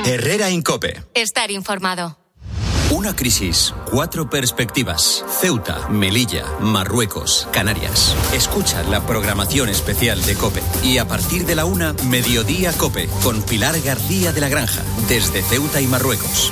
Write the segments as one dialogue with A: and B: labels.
A: Herrera Incope.
B: Estar informado.
A: Una crisis, 4 perspectivas. Ceuta, Melilla, Marruecos, Canarias. Escucha la programación especial de COPE. Y a partir de la 1, Mediodía COPE, con Pilar García de la Granja, desde Ceuta y Marruecos.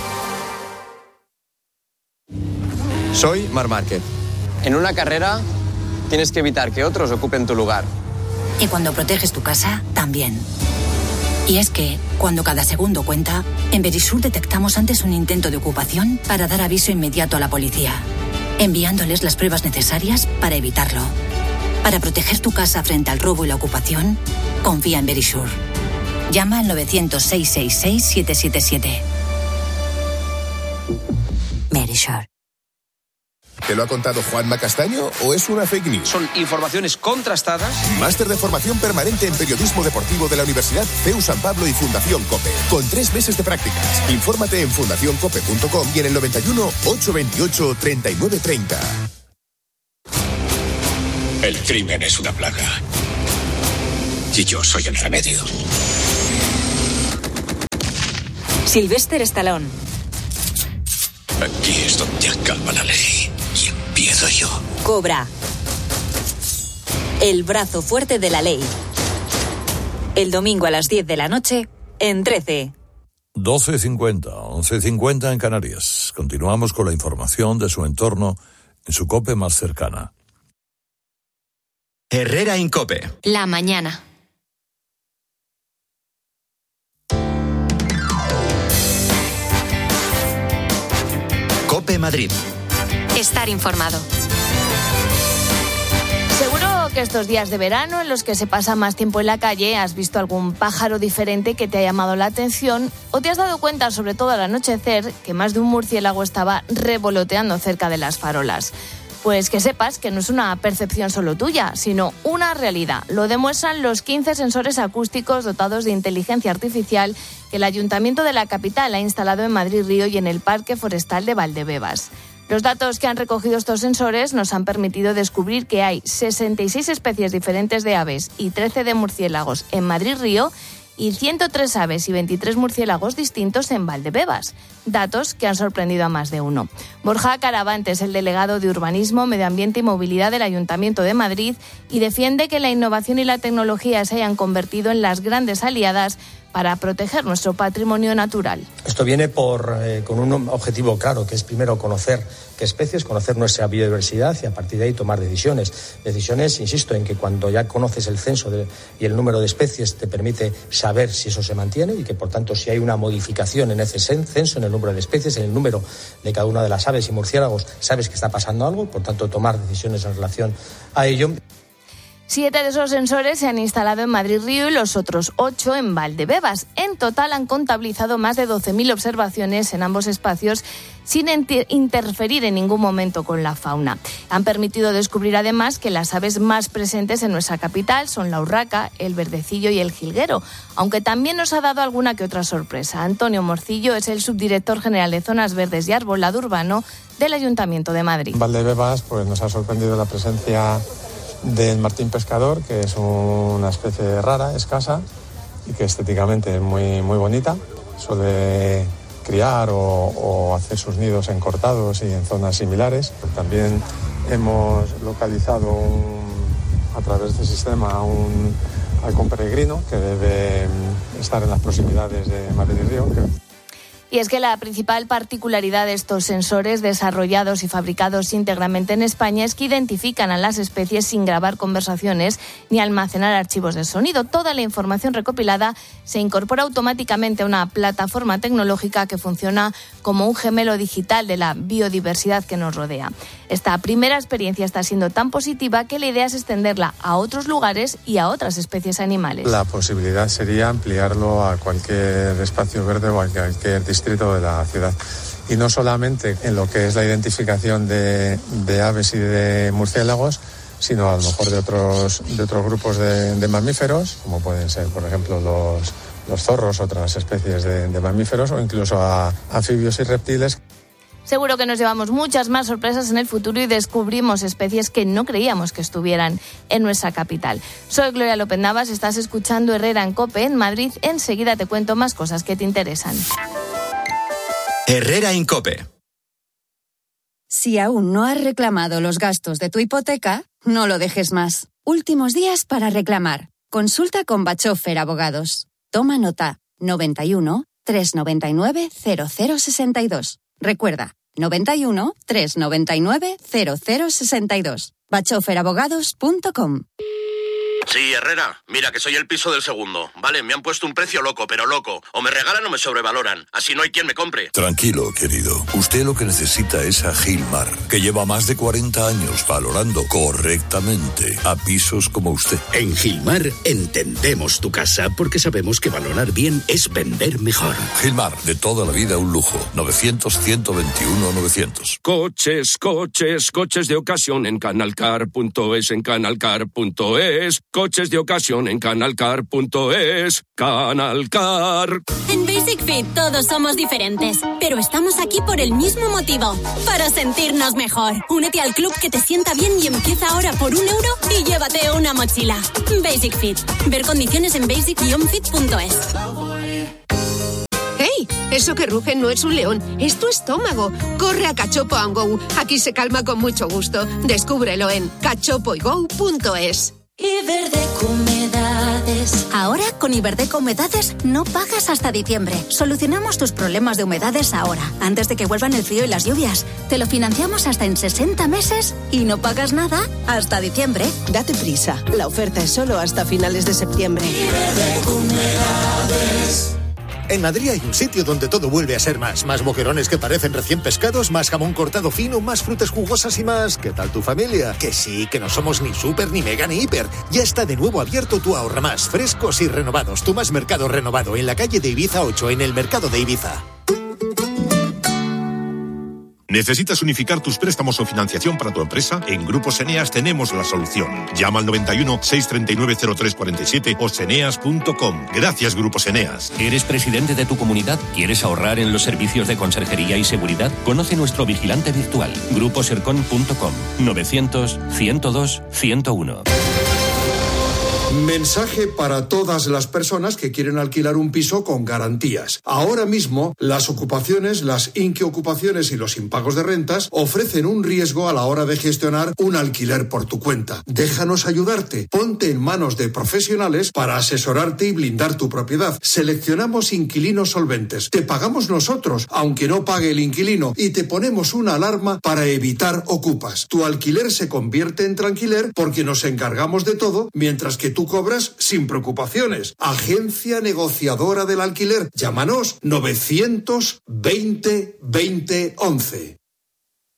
C: Soy Marc Márquez. En una carrera tienes que evitar que otros ocupen tu lugar.
D: Y cuando proteges tu casa, también. Y es que, cuando cada segundo cuenta, en Verisur detectamos antes un intento de ocupación para dar aviso inmediato a la policía, enviándoles las pruebas necesarias para evitarlo. Para proteger tu casa frente al robo y la ocupación, confía en Verisur. Llama al 900-666-777. Verisur.
E: ¿Te lo ha contado Juanma Castaño o es una fake news?
C: Son informaciones contrastadas.
E: Máster de formación permanente en periodismo deportivo de la Universidad CEU San Pablo y Fundación COPE. Con 3 meses de prácticas. Infórmate en fundacioncope.com y en el 91 828 3930.
F: El crimen es una plaga. Y yo soy el remedio.
G: Sylvester Stallone.
F: Aquí es donde acaba la ley. Y empiezo yo.
G: Cobra. El brazo fuerte de la ley. El domingo a las 10 de la noche, en 13.
H: 12:50, 11:50 en Canarias. Continuamos con la información de su entorno en su COPE más cercana.
A: Herrera Incope.
B: La mañana.
A: COPE Madrid.
B: Estar informado.
I: Seguro que estos días de verano, en los que se pasa más tiempo en la calle, has visto algún pájaro diferente que te ha llamado la atención, o te has dado cuenta, sobre todo al anochecer, que más de un murciélago estaba revoloteando cerca de las farolas. Pues que sepas que no es una percepción solo tuya, sino una realidad. Lo demuestran los 15 sensores acústicos dotados de inteligencia artificial que el Ayuntamiento de la capital ha instalado en Madrid Río y en el Parque Forestal de Valdebebas. Los datos que han recogido estos sensores nos han permitido descubrir que hay 66 especies diferentes de aves y 13 de murciélagos en Madrid Río y 103 aves y 23 murciélagos distintos en Valdebebas. Datos que han sorprendido a más de uno. Borja Caravante es el delegado de Urbanismo, Medio Ambiente y Movilidad del Ayuntamiento de Madrid y defiende que la innovación y la tecnología se hayan convertido en las grandes aliadas para proteger nuestro patrimonio natural.
J: Esto viene con un objetivo claro, que es primero conocer qué especies, conocer nuestra biodiversidad y a partir de ahí tomar decisiones. Decisiones, insisto, en que cuando ya conoces el censo y el número de especies te permite saber si eso se mantiene y que por tanto si hay una modificación en ese censo, en el número de especies, en el número de cada una de las aves y murciélagos, sabes que está pasando algo, por tanto tomar decisiones en relación a ello.
I: 7 de esos sensores se han instalado en Madrid Río y los otros 8 en Valdebebas. En total han contabilizado más de 12.000 observaciones en ambos espacios sin interferir en ningún momento con la fauna. Han permitido descubrir además que las aves más presentes en nuestra capital son la urraca, el verdecillo y el jilguero, aunque también nos ha dado alguna que otra sorpresa. Antonio Morcillo es el subdirector general de Zonas Verdes y Arbolado Urbano del Ayuntamiento de Madrid.
K: En Valdebebas pues nos ha sorprendido la presencia del martín pescador, que es una especie rara, escasa, y que estéticamente es muy, muy bonita. Suele criar o hacer sus nidos en cortados y en zonas similares. También hemos localizado a través de este sistema un halcón peregrino que debe estar en las proximidades de Madrid Río.
I: Y es que la principal particularidad de estos sensores desarrollados y fabricados íntegramente en España es que identifican a las especies sin grabar conversaciones ni almacenar archivos de sonido. Toda la información recopilada se incorpora automáticamente a una plataforma tecnológica que funciona como un gemelo digital de la biodiversidad que nos rodea. Esta primera experiencia está siendo tan positiva que la idea es extenderla a otros lugares y a otras especies animales.
K: La posibilidad sería ampliarlo a cualquier espacio verde o a cualquier distrito de la ciudad. Y no solamente en lo que es la identificación de aves y de murciélagos, sino a lo mejor de otros grupos de mamíferos, como pueden ser, por ejemplo, los zorros, otras especies de mamíferos, o incluso a anfibios y reptiles.
I: Seguro que nos llevamos muchas más sorpresas en el futuro y descubrimos especies que no creíamos que estuvieran en nuestra capital. Soy Gloria López Navas, estás escuchando Herrera en COPE en Madrid. Enseguida te cuento más cosas que te interesan.
A: Herrera en COPE.
L: Si aún no has reclamado los gastos de tu hipoteca, no lo dejes más. Últimos días para reclamar. Consulta con Bachofer Abogados. Toma nota. 91 399 0062. Recuerda, 91 399 0062. bachoferabogados.com.
M: Sí, Herrera, mira que soy el piso del segundo. Vale, me han puesto un precio loco, pero loco. O me regalan o me sobrevaloran. Así no hay quien me compre.
H: Tranquilo, querido. Usted lo que necesita es a Gilmar, que lleva más de 40 años valorando correctamente a pisos como usted.
F: En Gilmar entendemos tu casa porque sabemos que valorar bien es vender mejor.
H: Gilmar, de toda la vida un lujo. 900-121-900.
N: Coches de ocasión en canalcar.es, en canalcar.es. Coches de ocasión en canalcar.es. Canalcar.
O: En Basic Fit todos somos diferentes, pero estamos aquí por el mismo motivo, para sentirnos mejor. Únete al club que te sienta bien y empieza ahora por €1 y llévate una mochila. Basic Fit. Ver condiciones en basic-fit.es.
P: ¡Hey! Eso que ruge no es un león, es tu estómago. Corre a Cachopo & Go. Aquí se calma con mucho gusto. Descúbrelo en cachopoygo.es.
Q: Iberdeco Humedades. Ahora con Iberdeco Humedades no pagas hasta diciembre. Solucionamos tus problemas de humedades ahora, antes de que vuelvan el frío y las lluvias. Te lo financiamos hasta en 60 meses y no pagas nada hasta diciembre.
R: Date prisa, la oferta es solo hasta finales de septiembre.
Q: Iberdeco Humedades.
S: En Madrid hay un sitio donde todo vuelve a ser más. Más boquerones que parecen recién pescados, más jamón cortado fino, más frutas jugosas y más. ¿Qué tal tu familia? Que sí, que no somos ni súper, ni mega, ni hiper. Ya está de nuevo abierto tu Ahorra Más. Frescos y renovados. Tu Más Mercado renovado en la calle de Ibiza 8, en el mercado de Ibiza.
T: ¿Necesitas unificar tus préstamos o financiación para tu empresa? En Grupos Eneas tenemos la solución. Llama al 91 639 0347 o seneas.com. Gracias, Grupos Eneas.
U: ¿Eres presidente de tu comunidad? ¿Quieres ahorrar en los servicios de conserjería y seguridad? Conoce nuestro vigilante virtual. Gruposercon.com. 900 102 101.
V: Mensaje para todas las personas que quieren alquilar un piso con garantías. Ahora mismo, las ocupaciones, las inquiocupaciones y los impagos de rentas ofrecen un riesgo a la hora de gestionar un alquiler por tu cuenta. Déjanos ayudarte. Ponte en manos de profesionales para asesorarte y blindar tu propiedad. Seleccionamos inquilinos solventes. Te pagamos nosotros, aunque no pague el inquilino, y te ponemos una alarma para evitar ocupas. Tu alquiler se convierte en tranquiler porque nos encargamos de todo, mientras que tú cobras sin preocupaciones. Agencia negociadora del alquiler. Llámanos 920 20 11.